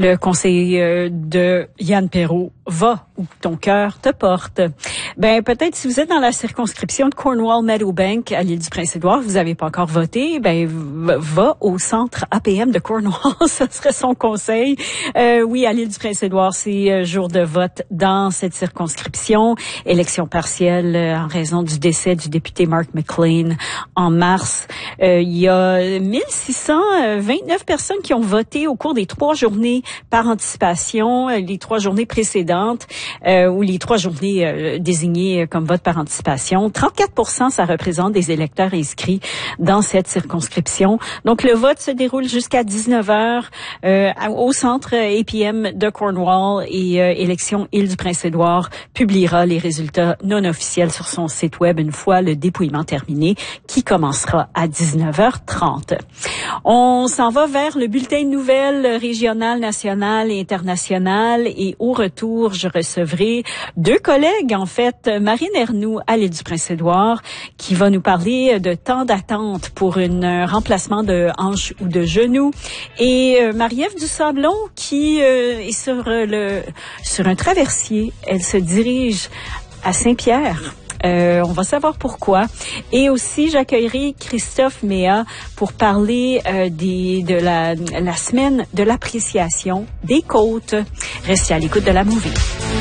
Le conseil de Yann Perrault, va où ton cœur te porte. Ben peut-être si vous êtes dans la circonscription de Cornwall-Meadowbank à l'île du Prince-Édouard, vous n'avez pas encore voté, ben va au centre APM de Cornwall, ce serait son conseil. Oui, à l'île du Prince-Édouard, c'est jour de vote dans cette circonscription. Élection partielle en raison du décès du député Mark McLean en mars. Il y a 1629 personnes qui ont voté au cours des 3 journées par anticipation, les 3 journées précédentes, ou les 3 journées désignées comme vote par anticipation. 34%, ça représente des électeurs inscrits dans cette circonscription. Donc, le vote se déroule jusqu'à 19h au centre APM de Cornwall et Élections Île-du-Prince-Édouard publiera les résultats non officiels sur son site web une fois le dépouillement terminé, qui commencera à 19h30. On s'en va vers le bulletin de nouvelles régional, national et international, et au retour, je recevrai 2 collègues, en fait, Marine Ernoult à l'île du Prince-Édouard, qui va nous parler de temps d'attente pour un remplacement de hanche ou de genou, et Marie-Ève Dusablon qui est sur un traversier. Elle se dirige à Saint-Pierre. On va savoir pourquoi. Et aussi, j'accueillerai Christophe Méa pour parler de la semaine de l'appréciation des côtes. Restez à l'écoute de la Movie.